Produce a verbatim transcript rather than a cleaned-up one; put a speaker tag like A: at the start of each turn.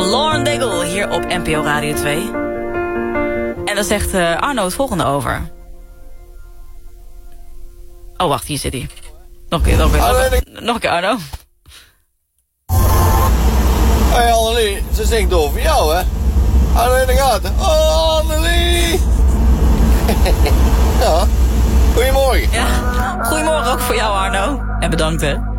A: Lauren Daigle hier op N P O Radio twee. En daar zegt uh, Arno het volgende over. Oh, wacht, hier zit hij. Nog een keer, nog een keer, nog een keer, nog een keer Arno.
B: Hé hey Annelie, ze zingt over jou, hè? Annelie in de gaten. Oh, Annelie! Ja, goedemorgen.
A: Ja, goedemorgen ook voor jou, Arno. En bedankt, hè.